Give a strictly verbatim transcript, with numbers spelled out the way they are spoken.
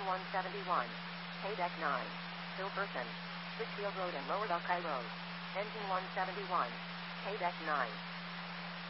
Engine one seventy-one. Haydeck nine. Hilperson. Litchfield Road and Lower Buckeye Road. Engine one seventy-one. Haydeck nine.